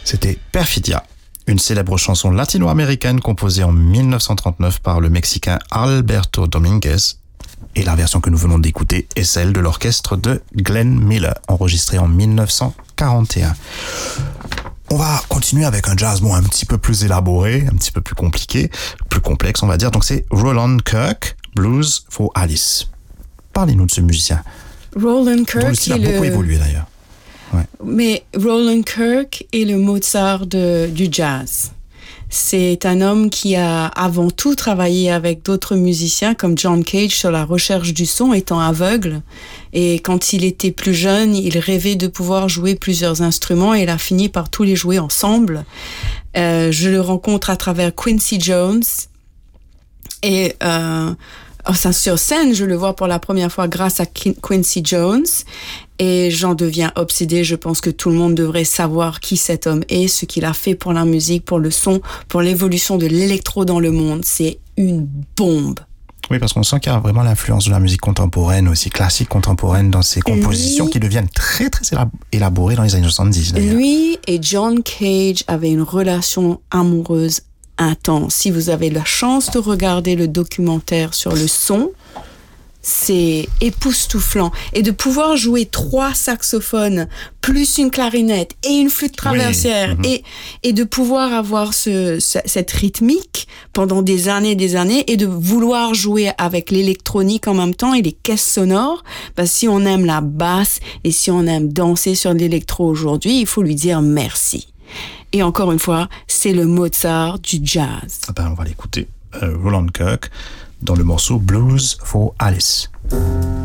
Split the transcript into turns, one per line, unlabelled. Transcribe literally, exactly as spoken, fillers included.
C'était Perfidia, une célèbre chanson latino-américaine composée en dix-neuf cent trente-neuf par le Mexicain Alberto Dominguez. Et la version que nous venons d'écouter est celle de l'orchestre de Glenn Miller, enregistrée en dix-neuf cent quarante et un. On va continuer avec un jazz bon, un petit peu plus élaboré, un petit peu plus compliqué, plus complexe on va dire. Donc c'est Roland Kirk, Blues for Alice. Parlez-nous de ce musicien.
Roland Kirk
dont le style a beaucoup
le...
évolué d'ailleurs. Ouais.
Mais Roland Kirk est le Mozart de, du jazz. C'est un homme qui a avant tout travaillé avec d'autres musiciens comme John Cage sur la recherche du son, étant aveugle. Et quand il était plus jeune, il rêvait de pouvoir jouer plusieurs instruments et il a fini par tous les jouer ensemble. Euh, je le rencontre à travers Quincy Jones et... Euh, Enfin, sur scène, je le vois pour la première fois grâce à Quincy Jones et j'en deviens obsédée. Je pense que tout le monde devrait savoir qui cet homme est, ce qu'il a fait pour la musique, pour le son, pour l'évolution de l'électro dans le monde. C'est une bombe.
Oui, parce qu'on sent qu'il y a vraiment l'influence de la musique contemporaine, aussi classique contemporaine dans ses compositions lui, qui deviennent très, très élaborées dans les années soixante-dix. D'ailleurs.
Lui et John Cage avaient une relation amoureuse intense. Si vous avez la chance de regarder le documentaire sur le son, c'est époustouflant. Et de pouvoir jouer trois saxophones, plus une clarinette et une flûte traversière, oui. et, et de pouvoir avoir ce, ce, cette rythmique pendant des années et des années, et de vouloir jouer avec l'électronique en même temps et les caisses sonores, parce que si on aime la basse et si on aime danser sur l'électro aujourd'hui, il faut lui dire merci. Et encore une fois, c'est le Mozart du jazz.
Ah ben, on va l'écouter, euh, Roland Kirk, dans le morceau Blues for Alice.